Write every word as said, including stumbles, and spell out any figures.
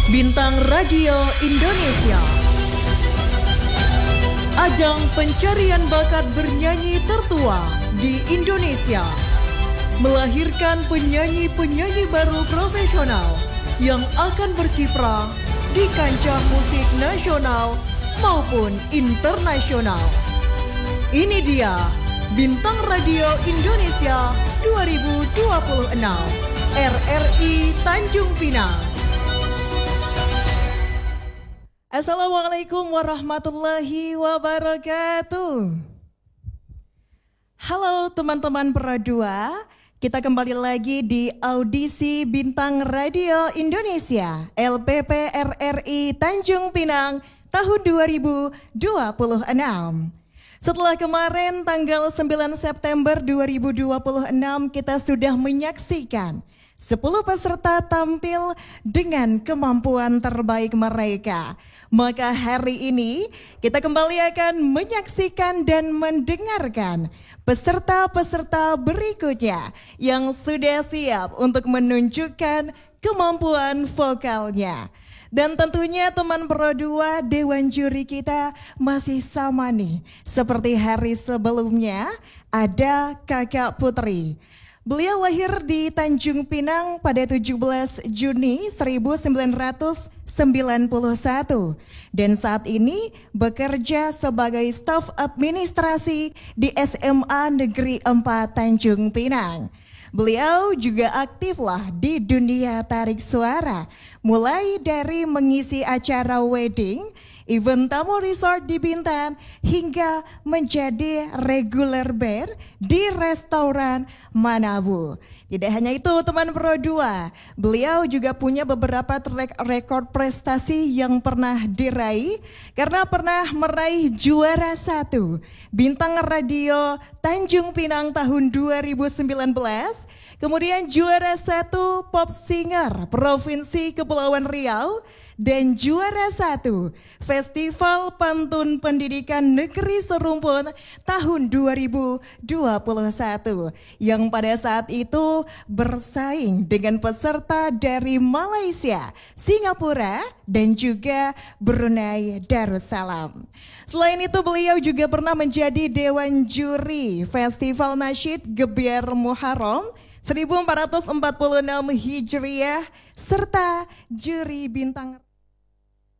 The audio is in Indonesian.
Bintang Radio Indonesia. Ajang pencarian bakat bernyanyi tertua di Indonesia, melahirkan penyanyi-penyanyi baru profesional yang akan berkiprah di kancah musik nasional maupun internasional. Ini dia Bintang Radio Indonesia dua ribu dua puluh enam R R I Tanjung Pinang. Assalamualaikum warahmatullahi wabarakatuh. Halo teman-teman Pera, kita kembali lagi di audisi Bintang Radio Indonesia L P P R R I Tanjung Pinang tahun dua ribu dua puluh enam. Setelah kemarin tanggal sembilan September dua ribu dua puluh enam kita sudah menyaksikan sepuluh peserta tampil dengan kemampuan terbaik mereka. Maka hari ini kita kembali akan menyaksikan dan mendengarkan peserta-peserta berikutnya yang sudah siap untuk menunjukkan kemampuan vokalnya. Dan tentunya teman Pro dua, Dewan Juri kita masih sama nih. Seperti hari sebelumnya ada Kakak Putri. Beliau lahir di Tanjung Pinang pada tujuh belas Juni seribu sembilan ratus sembilan puluh satu dan saat ini bekerja sebagai staf administrasi di S M A Negeri empat Tanjung Pinang. Beliau juga aktiflah di dunia tarik suara, mulai dari mengisi acara wedding, event tamu resort di Bintan, hingga menjadi regular band di restoran Manabu. Tidak hanya itu teman Pro dua, beliau juga punya beberapa track record prestasi yang pernah diraih karena pernah meraih juara satu Bintang Radio Tanjung Pinang tahun dua ribu sembilan belas, kemudian juara satu Pop Singer Provinsi Kepulauan Riau, dan juara satu Festival Pantun Pendidikan Negeri Serumpun tahun dua ribu dua puluh satu yang pada saat itu bersaing dengan peserta dari Malaysia, Singapura, dan juga Brunei Darussalam. Selain itu beliau juga pernah menjadi Dewan Juri Festival Nasyid Gebiar Muharram seribu empat ratus empat puluh enam Hijriah serta juri bintang